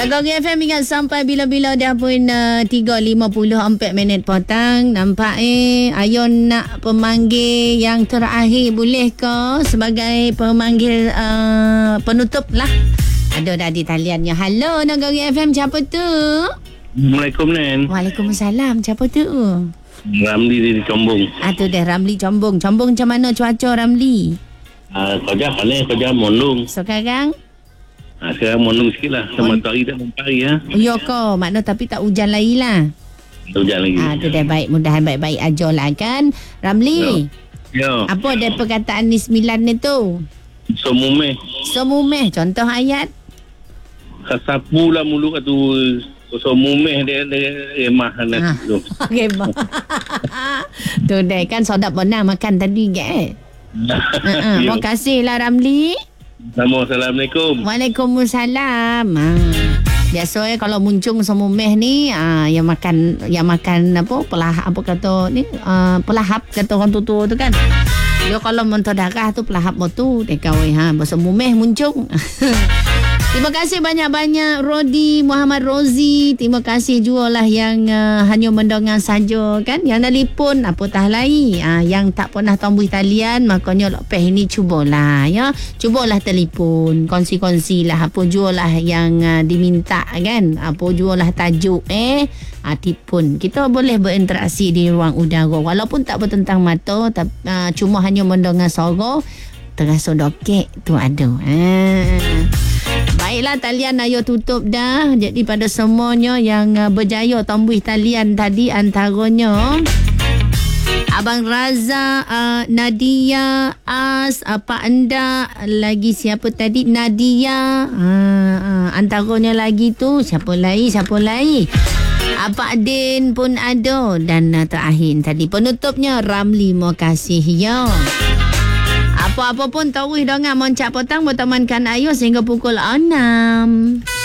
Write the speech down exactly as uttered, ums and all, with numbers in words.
Nagari F M ingat sampai bila-bila dah pun uh, tiga lima puluh empat minit petang. Nampak eh Ayon nak pemanggil yang terakhir, boleh ke sebagai pemanggil uh, penutup lah. Ada dah di taliannya. Halo Nagari F M, siapa tu? Assalamualaikum Nen. Waalaikumsalam, siapa tu? Ramli di Combong. Ah tu dah Ramli Combong. Combong macam mana cuaca Ramli? Ah, kerja paling kerja mondong. Sekarang? Ah, sekarang mondong sikit lah. Sama Mon- hari tak nampak hari ya. Ya ke? Makna tapi tak hujan lagi lah. Hujan lagi. Ah tu dah baik. Mudahan baik-baik aja lah kan. Ramli. Ya. Apa ada perkataan ni sembilan ni tu? Semumeh. Semumeh. Contoh ayat. Kasapu lah mulut tu. Semumeh dia dia remah Ah. lah tu. Okay, tu dah kan sodak pernah makan tadi ke? Uh-uh. Terima kasih lah Ramli. Sama, Assalamualaikum. Waalaikumsalam. Ha. Biasa eh kalau muncung semumeh ni ah yang makan yang makan apa pelahap apa kata ni uh, pelahap kata orang tua tu kan. Dia kalau muntah darah tu pelahap motu dekau ha bersemumeh muncung. Terima kasih banyak-banyak Rodi Muhammad Rozi. Terima kasih juga lah yang uh, hanya mendengar saja kan. Yang telefon apatah lagi. Uh, yang tak pernah tombuh talian makanya lepas ini cubalah ya. Cubalah telefon. Kongsi-kongsi lah apa jualah yang uh, diminta kan. Apa jualah tajuk eh. Uh, tipun. Kita boleh berinteraksi di ruang udara. Walaupun tak bertentang mata. Tapi, uh, cuma hanya mendengar suara. Terasa dokek tu ada. Uh. Baiklah, talian ayo tutup dah. Jadi pada semuanya yang uh, berjaya tombuh talian tadi, antaranya Abang Raza, uh, Nadia, As, apa anda lagi siapa tadi? Nadia. Uh, uh, antaranya lagi tu siapa lagi? Siapa lagi? Abang Din pun ada. Dan uh, terakhir tadi penutupnya Ramli. Terima kasih ya. Apa-apa pun tahu dengan Moncak Petang bertemankan Ayu sehingga pukul enam.